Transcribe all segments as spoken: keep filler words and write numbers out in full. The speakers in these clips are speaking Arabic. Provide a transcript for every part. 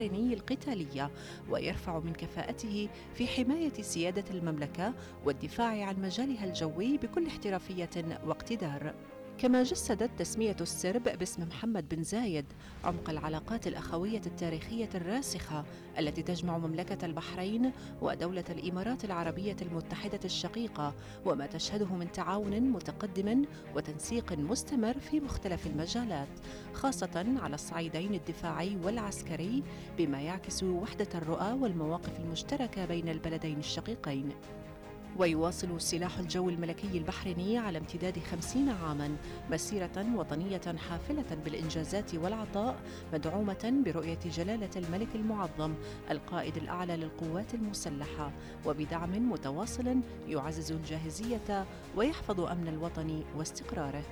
القتالية، ويرفع من كفاءته في حماية سيادة المملكة والدفاع عن مجالها الجوي بكل احترافية واقتدار. كما جسدت تسمية السرب باسم محمد بن زايد عمق العلاقات الأخوية التاريخية الراسخة التي تجمع مملكة البحرين ودولة الإمارات العربية المتحدة الشقيقة، وما تشهده من تعاون متقدم وتنسيق مستمر في مختلف المجالات، خاصة على الصعيدين الدفاعي والعسكري، بما يعكس وحدة الرؤى والمواقف المشتركة بين البلدين الشقيقين. ويواصل سلاح الجو الملكي البحريني على امتداد خمسين عاماً مسيرة وطنية حافلة بالإنجازات والعطاء، مدعومة برؤية جلالة الملك المعظم القائد الأعلى للقوات المسلحة، وبدعم متواصل يعزز الجاهزية ويحفظ أمن الوطن واستقراره.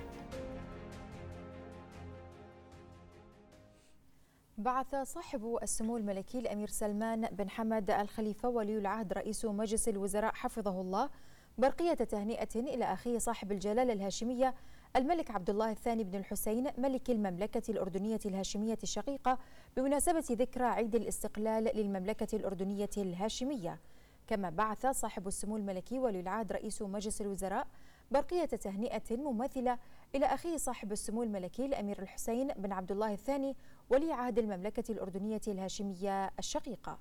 بعث صاحب السمو الملكي الأمير سلمان بن حمد الخليفة ولي العهد رئيس مجلس الوزراء حفظه الله برقية تهنئة إلى أخيه صاحب الجلالة الهاشمية الملك عبد الله الثاني بن الحسين ملك المملكة الأردنية الهاشمية الشقيقة بمناسبة ذكرى عيد الاستقلال للمملكة الأردنية الهاشمية. كما بعث صاحب السمو الملكي ولي العهد رئيس مجلس الوزراء برقية تهنئة مماثلة إلى أخيه صاحب السمو الملكي الأمير الحسين بن عبد الله الثاني ولي عهد المملكة الأردنية الهاشمية الشقيقة.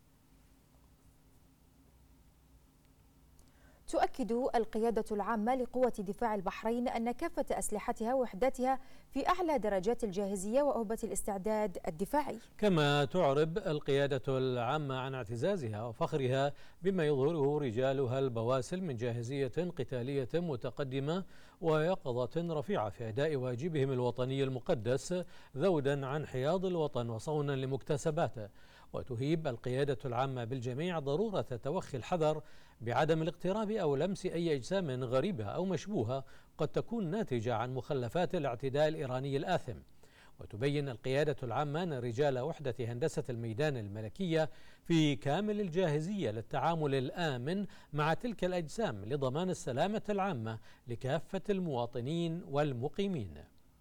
تؤكد القيادة العامة لقوة دفاع البحرين أن كافة أسلحتها ووحداتها في أعلى درجات الجاهزية وأهبة الاستعداد الدفاعي. كما تعرب القيادة العامة عن اعتزازها وفخرها بما يظهره رجالها البواسل من جاهزية قتالية متقدمة ويقظة رفيعة في أداء واجبهم الوطني المقدس، ذودا عن حياض الوطن وصونا لمكتسباته. وتهيب القيادة العامة بالجميع ضرورة توخي الحذر بعدم الاقتراب أو لمس أي أجسام غريبة أو مشبوهة قد تكون ناتجة عن مخلفات الاعتداء الإيراني الآثم. وتبين القيادة العامة أن رجال وحدة هندسة الميدان الملكية في كامل الجاهزية للتعامل الآمن مع تلك الأجسام لضمان السلامة العامة لكافة المواطنين والمقيمين.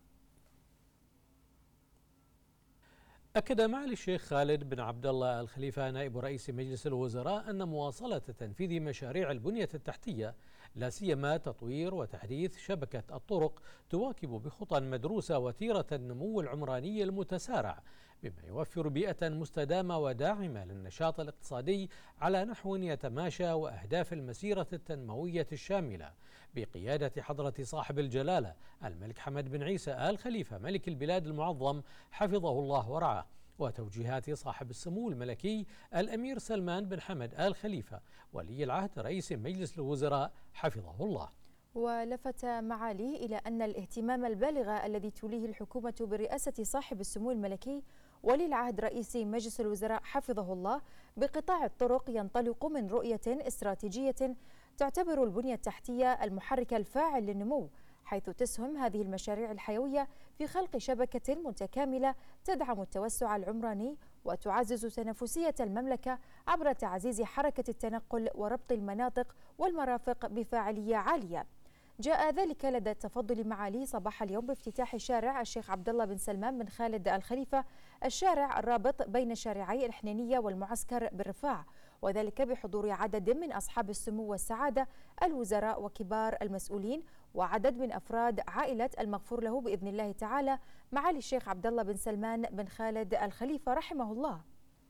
أكد معالي الشيخ خالد بن عبد الله الخليفة نائب رئيس مجلس الوزراء أن مواصلة تنفيذ مشاريع البنية التحتية لا سيما تطوير وتحديث شبكة الطرق تواكب بخطى مدروسة وتيرة النمو العمراني المتسارع، بما يوفر بيئة مستدامة وداعمة للنشاط الاقتصادي على نحو يتماشى وأهداف المسيرة التنموية الشاملة بقيادة حضرة صاحب الجلالة الملك حمد بن عيسى آل خليفة ملك البلاد المعظم حفظه الله ورعاه، وتوجيهات صاحب السمو الملكي الأمير سلمان بن حمد آل خليفة ولي العهد رئيس مجلس الوزراء حفظه الله. ولفت معاليه إلى أن الاهتمام البالغ الذي توليه الحكومة برئاسة صاحب السمو الملكي ولي العهد رئيس مجلس الوزراء حفظه الله بقطاع الطرق ينطلق من رؤية استراتيجية تعتبر البنية التحتية المحرك الفاعل للنمو، حيث تسهم هذه المشاريع الحيوية في خلق شبكة متكاملة تدعم التوسع العمراني وتعزز تنافسية المملكة عبر تعزيز حركة التنقل وربط المناطق والمرافق بفاعلية عالية. جاء ذلك لدى تفضل معاليه صباح اليوم بافتتاح شارع الشيخ عبد الله بن سلمان بن خالد الخليفة، الشارع الرابط بين شارعي الحنينية والمعسكر بالرفاع، وذلك بحضور عدد من أصحاب السمو والسعادة الوزراء وكبار المسؤولين وعدد من أفراد عائلة المغفور له بإذن الله تعالى معالي الشيخ عبد الله بن سلمان بن خالد الخليفة رحمه الله.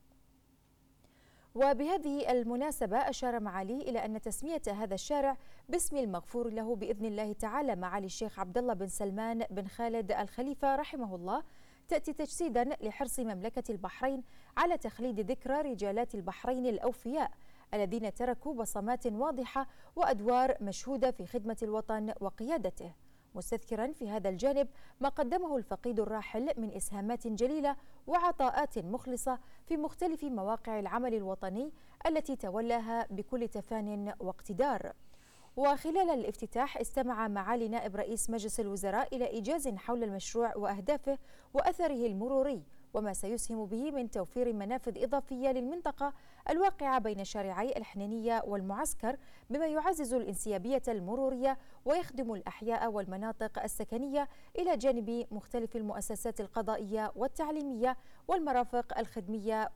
وبهذه المناسبة أشار معاليه إلى أن تسمية هذا الشارع باسم المغفور له بإذن الله تعالى معالي الشيخ عبد الله بن سلمان بن خالد الخليفة رحمه الله تأتي تجسيدا لحرص مملكة البحرين على تخليد ذكرى رجالات البحرين الأوفياء الذين تركوا بصمات واضحة وأدوار مشهودة في خدمة الوطن وقيادته، مستذكرا في هذا الجانب ما قدمه الفقيد الراحل من إسهامات جليلة وعطاءات مخلصة في مختلف مواقع العمل الوطني التي تولاها بكل تفان واقتدار. وخلال الافتتاح استمع معالي نائب رئيس مجلس الوزراء إلى إيجاز حول المشروع وأهدافه وأثره المروري وما سيسهم به من توفير منافذ إضافية للمنطقة الواقعة بين شارعي الحنينية والمعسكر، بما يعزز الانسيابية المرورية ويخدم الأحياء والمناطق السكنية إلى جانب مختلف المؤسسات القضائية والتعليمية والمرافق الخدمية